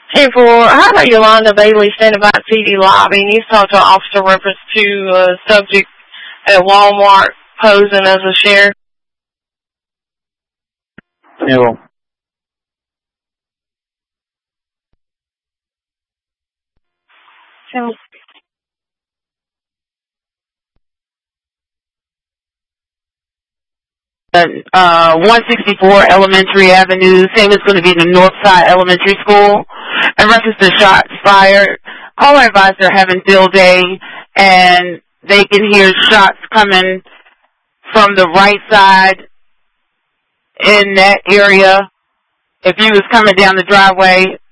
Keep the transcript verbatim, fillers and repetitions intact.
Hey, for how about Yolanda Bailey standing by T D lobby? Needs to talk to an officer reference to a subject at Walmart posing as a sheriff. Yeah. So, uh, one sixty-four Elementary Avenue. Same as going to be in the Northside Elementary School. In reference to shots fired, caller advised they're having field day, and they can hear shots coming from the right side in that area. If you was coming down the driveway,